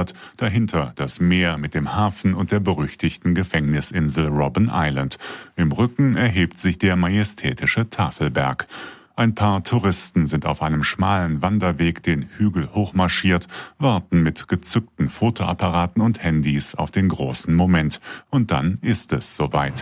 wird, dahinter das Meer mit dem Hafen und der berüchtigten Gefängnisinsel Robben Island. Im Rücken erhebt sich der majestätische Tafelberg. Ein paar Touristen sind auf einem schmalen Wanderweg den Hügel hochmarschiert, warten mit gezückten Fotoapparaten und Handys auf den großen Moment. Und dann ist es soweit.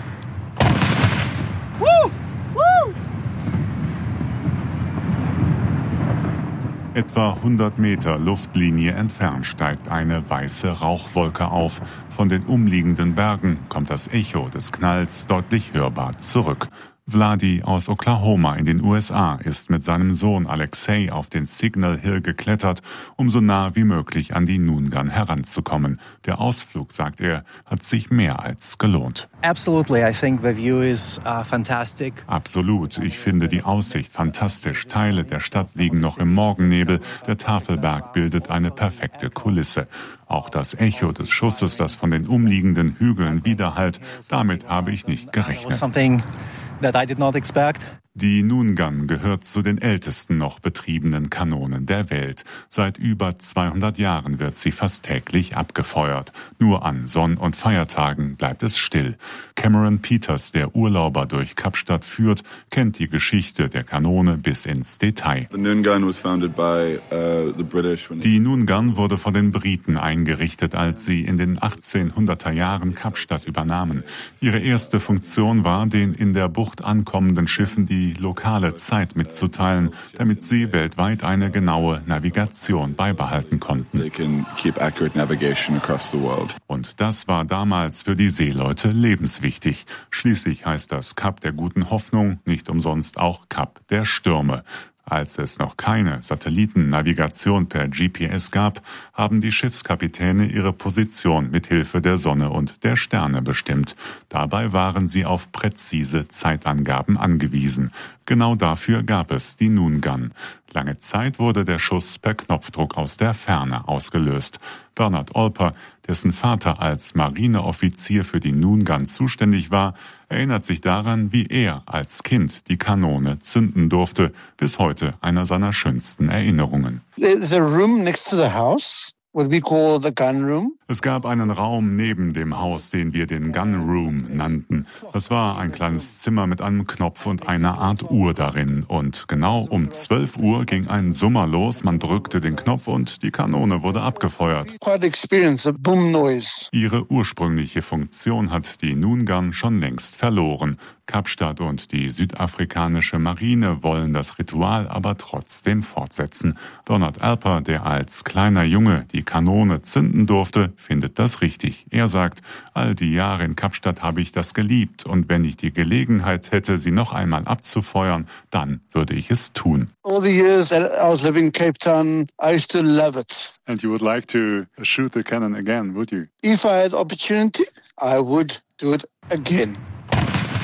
Etwa 100 Meter Luftlinie entfernt steigt eine weiße Rauchwolke auf. Von den umliegenden Bergen kommt das Echo des Knalls deutlich hörbar zurück. Vladi aus Oklahoma in den USA ist mit seinem Sohn Alexei auf den Signal Hill geklettert, um so nah wie möglich an die Noongan heranzukommen. Der Ausflug, sagt er, hat sich mehr als gelohnt. Absolutely, I think the view is fantastic. Absolut, ich finde die Aussicht fantastisch. Teile der Stadt liegen noch im Morgennebel. Der Tafelberg bildet eine perfekte Kulisse. Auch das Echo des Schusses, das von den umliegenden Hügeln widerhallt, damit habe ich nicht gerechnet. That I did not expect. Die Noongan gehört zu den ältesten noch betriebenen Kanonen der Welt. Seit über 200 Jahren wird sie fast täglich abgefeuert. Nur an Sonn- und Feiertagen bleibt es still. Cameron Peters, der Urlauber durch Kapstadt führt, kennt die Geschichte der Kanone bis ins Detail. Die Noongan wurde von den Briten eingerichtet, als sie in den 1800er Jahren Kapstadt übernahmen. Ihre erste Funktion war, den in der Bucht ankommenden Schiffen die lokale Zeit mitzuteilen, damit sie weltweit eine genaue Navigation beibehalten konnten. Und das war damals für die Seeleute lebenswichtig. Schließlich heißt das Kap der guten Hoffnung nicht umsonst auch Kap der Stürme. Als es noch keine Satellitennavigation per GPS gab, haben die Schiffskapitäne ihre Position mit Hilfe der Sonne und der Sterne bestimmt. Dabei waren sie auf präzise Zeitangaben angewiesen. Genau dafür gab es die Noongan. Lange Zeit wurde der Schuss per Knopfdruck aus der Ferne ausgelöst. Bernard Olper, dessen Vater als Marineoffizier für die Noongan zuständig war, erinnert sich daran, wie er als Kind die Kanone zünden durfte, bis heute einer seiner schönsten Erinnerungen. The room next to the house, what we call the gun room. Es gab einen Raum neben dem Haus, den wir den Gun Room nannten. Das war ein kleines Zimmer mit einem Knopf und einer Art Uhr darin. Und genau um 12 Uhr ging ein Summer los, man drückte den Knopf und die Kanone wurde abgefeuert. Quite experience, a boom noise. Ihre ursprüngliche Funktion hat die Noongan schon längst verloren. Kapstadt und die südafrikanische Marine wollen das Ritual aber trotzdem fortsetzen. Donald Alper, der als kleiner Junge die Kanone zünden durfte, findet das richtig. Er sagt, all die Jahre in Kapstadt habe ich das geliebt und wenn ich die Gelegenheit hätte, sie noch einmal abzufeuern, dann würde ich es tun. All the years that I was living in Cape Town, I used to love it. And you would like to shoot the cannon again, would you? If I had opportunity, I would do it again.